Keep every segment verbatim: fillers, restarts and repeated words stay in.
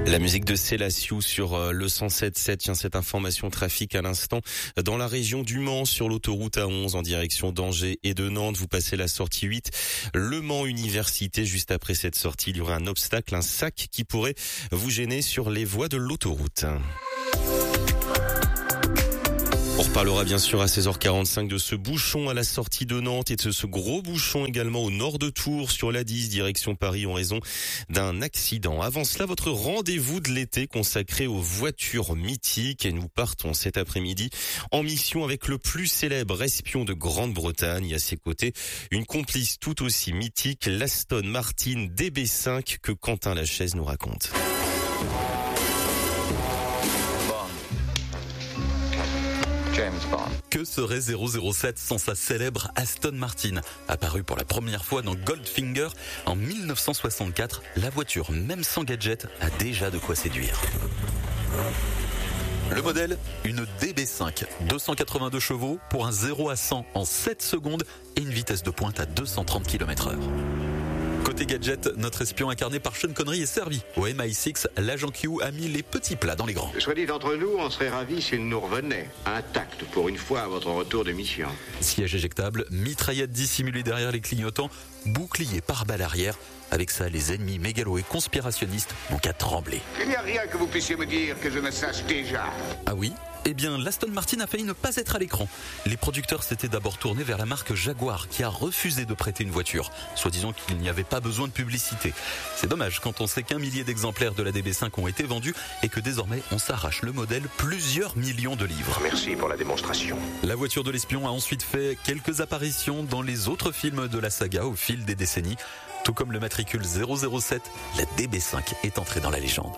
La musique de Célassiou sur le cent sept sept. Tiens, cette information trafic à l'instant dans la région du Mans sur l'autoroute A onze en direction d'Angers et de Nantes. Vous passez la sortie huit, Le Mans Université. Juste après cette sortie, il y aura un obstacle, un sac qui pourrait vous gêner sur les voies de l'autoroute. On reparlera bien sûr à seize heures quarante-cinq de ce bouchon à la sortie de Nantes et de ce gros bouchon également au nord de Tours sur l'A dix direction Paris en raison d'un accident. Avant cela, votre rendez-vous de l'été consacré aux voitures mythiques et nous partons cet après-midi en mission avec le plus célèbre espion de Grande-Bretagne. À ses côtés, une complice tout aussi mythique, l'Aston Martin D B cinq que Quentin Lachaise nous raconte. Que serait zéro zéro sept sans sa célèbre Aston Martin? Apparue pour la première fois dans Goldfinger en mille neuf cent soixante-quatre, la voiture, même sans gadget, a déjà de quoi séduire. Le modèle, une D B cinq, deux cent quatre-vingt-deux chevaux pour un zéro à cent en sept secondes et une vitesse de pointe à deux cent trente kilomètres heure. Côté gadget, notre espion incarné par Sean Connery est servi. Au M I six, l'agent Q a mis les petits plats dans les grands. Soit dit entre nous, on serait ravis s'il nous revenait, intact pour une fois à votre retour de mission. Siège éjectable, mitraillette dissimulée derrière les clignotants, bouclier par balle arrière. Avec ça, les ennemis mégalos et conspirationnistes n'ont qu'à trembler. Il n'y a rien que vous puissiez me dire que je ne sache déjà. Ah oui ? Eh bien, l'Aston Martin a failli ne pas être à l'écran. Les producteurs s'étaient d'abord tournés vers la marque Jaguar, qui a refusé de prêter une voiture, soi-disant qu'il n'y avait pas besoin de publicité. C'est dommage quand on sait qu'un millier d'exemplaires de la D B cinq ont été vendus et que désormais on s'arrache le modèle plusieurs millions de livres. Merci pour la démonstration. La voiture de l'espion a ensuite fait quelques apparitions dans les autres films de la saga au fil des décennies. Tout comme le matricule zéro zéro sept, la D B cinq est entrée dans la légende.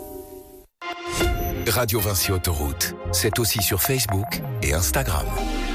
Radio Vinci Autoroute, c'est aussi sur Facebook et Instagram.